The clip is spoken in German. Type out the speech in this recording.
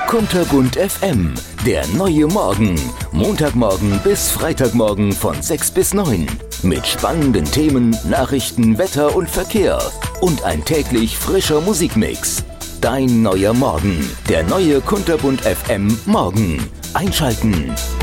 Kunterbunt FM, der neue Morgen. Montagmorgen bis Freitagmorgen von 6 bis 9. Mit spannenden Themen, Nachrichten, Wetter und Verkehr. Und ein täglich frischer Musikmix. Dein neuer Morgen. Der neue Kunterbunt FM Morgen. Einschalten.